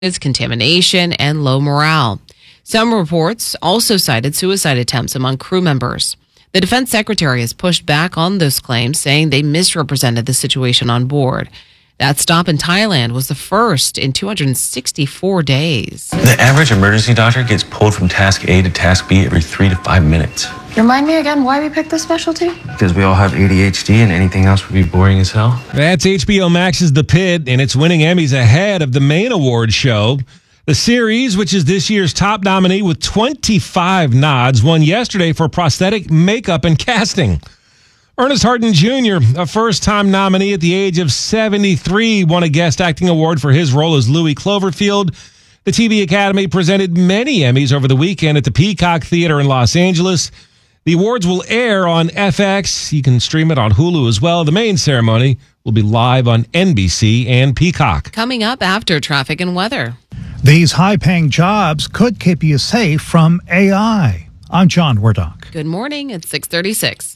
contamination, and low morale. Some reports also cited suicide attempts among crew members. The defense secretary has pushed back on those claims, saying they misrepresented the situation on board. That stop in Thailand was the first in 264 days. The average emergency doctor gets pulled from task A to task B every 3 to 5 minutes. Remind me again why we picked this specialty? Because we all have ADHD and anything else would be boring as hell. That's HBO Max's The Pit, and it's winning Emmys ahead of the main award show. The series, which is this year's top nominee with 25 nods, won yesterday for prosthetic makeup and casting. Ernest Harden Jr., a first-time nominee at the age of 73, won a Guest Acting Award for his role as Louis Cloverfield. The TV Academy presented many Emmys over the weekend at the Peacock Theater in Los Angeles. The awards will air on FX. You can stream it on Hulu as well. The main ceremony will be live on NBC and Peacock. Coming up after traffic and weather. These high-paying jobs could keep you safe from AI. I'm John Wardock. Good morning. It's 6:36.